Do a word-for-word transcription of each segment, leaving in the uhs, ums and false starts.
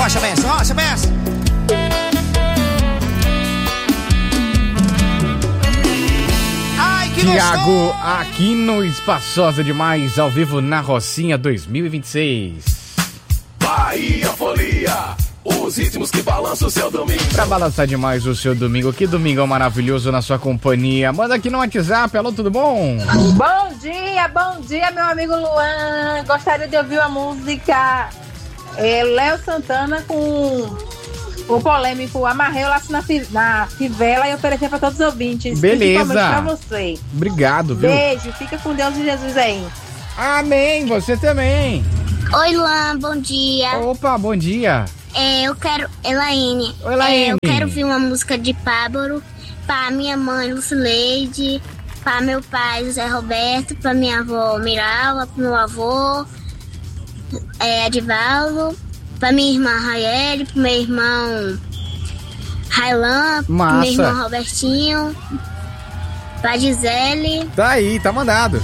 Rocha Mestre, Rocha Mestre. Ai, que Tiago, aqui no Espaçosa Demais, ao vivo na Rocinha dois mil e vinte e seis. Bahia Folia, os ritmos que balançam o seu domingo. Pra balançar demais o seu domingo, que domingão maravilhoso na sua companhia. Manda aqui no WhatsApp, alô, tudo bom? Bom dia, bom dia, meu amigo Luan. Gostaria de ouvir a música é, Léo Santana com o polêmico Amarrei o Laço na, fi, na Fivela e oferecer para todos os ouvintes. Beleza. Principalmente pra você. Obrigado, viu? Beijo, fica com Deus e Jesus aí. Amém, você também. Oi, Luan, bom dia. Opa, bom dia. É, eu quero... Elaine. Oi, Elaine. É, eu quero ouvir uma música de Pábaro pra minha mãe, Lucileide, pra meu pai, José Roberto, pra minha avó, Mirala, pro meu avô, é, Edivaldo, pra minha irmã, Raiele, pro meu irmão, Railan, pro Massa. meu irmão, Robertinho, pra Gisele. Tá aí, tá mandado.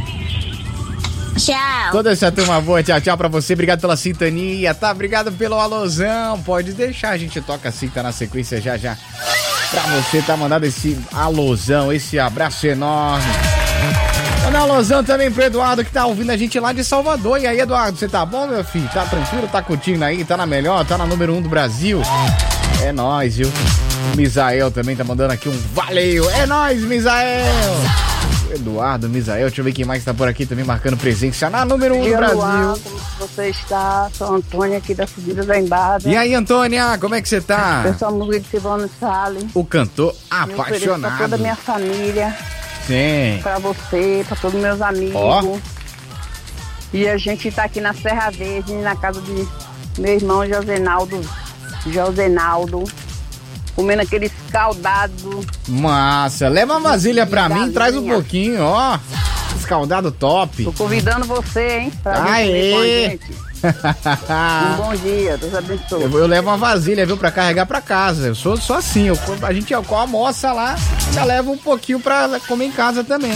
Tchau. Toda essa turma boa, tchau, tchau pra você. Obrigado pela sintonia, tá? Obrigado pelo alôzão. Pode deixar, a gente toca assim, tá na sequência já já. Pra você, tá mandado esse alôzão, esse abraço enorme. Manda um alôzão também pro Eduardo, que tá ouvindo a gente lá de Salvador. E aí, Eduardo, você tá bom, meu filho? Tá tranquilo? Tá curtindo aí? Tá na melhor? Tá na número um do Brasil? É nóis, viu? O Misael também tá mandando aqui um valeu. É nóis, Misael! Eduardo, Misael, deixa eu ver quem mais tá por aqui também marcando presença na número um do Brasil. Luan, como você está? Sou a Antônia aqui da Subida da Embada. E aí, Antônia, como é que você tá? Eu sou a música de Silvano Salles. O cantor Eu ofereço apaixonado. pra toda a minha família, Sim. pra você, pra todos os meus amigos. Ó. E a gente tá aqui na Serra Verde, na casa de meu irmão Josenaldo. Josenaldo. Comendo aquele escaldado. Massa, leva uma vasilha pra mim, Galinha. traz um pouquinho, ó. Escaldado top. Tô convidando você, hein? Pra vir Aê. comer com a gente. Um bom dia, Deus abençoe. Eu, eu levo uma vasilha, viu, pra carregar pra casa. Eu sou só assim, eu, a gente almoça lá, já leva um pouquinho pra comer em casa também.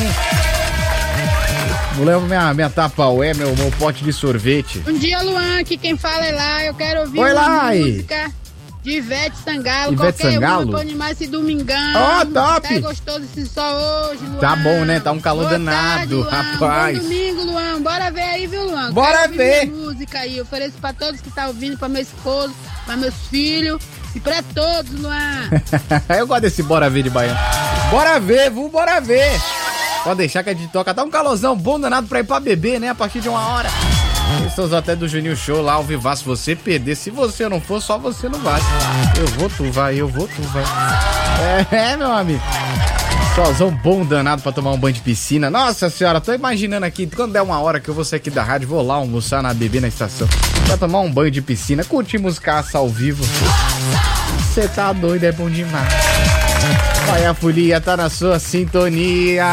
Eu levo minha, minha Tupperware, meu, meu pote de sorvete. Bom dia, Luan, aqui quem fala é lá. Eu quero ouvir Oi, uma Lai. música de Ivete Sangalo. Ivete Qualquer Sangalo? uma pra animar esse domingão. Ó, top. Tá gostoso esse sol hoje, Luan. Tá bom, né? Tá um calor Boa danado, tarde, Luan. rapaz. Bom domingo, Luan. Bora ver aí, viu, Luan? Bora Quero ouvir ver. minha música aí. Eu ofereço pra todos que tá ouvindo, pra meu esposo, pra meus filhos e pra todos, Luan. Eu gosto desse bora ver de baiano. Bora ver, vamos bora ver. Pode deixar que a gente toca. Tá um calorzão bom danado pra ir pra beber, né? A partir de uma hora. Esses são os até do Juninho Show lá ao vivaço. Se você perder, se você não for, só você não vai. Eu vou, tu vai, eu vou, tu vai. É, é meu amigo. Solzão bom danado pra tomar um banho de piscina. Nossa senhora, tô imaginando aqui, quando der uma hora que eu vou sair aqui da rádio, vou lá almoçar na B B na estação. Pra tomar um banho de piscina, curtir musicaça ao vivo. Você tá doido, é bom demais. Vai, a folia tá na sua sintonia.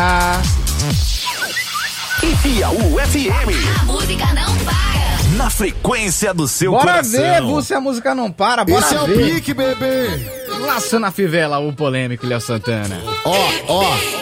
Piauí F M. A música não para. Na frequência do seu Bora coração. ver, Vu, se a música não para, bora Esse é o ver. pique, bebê. Laço na Fivela, o polêmico Léo Santana. Ó, ó.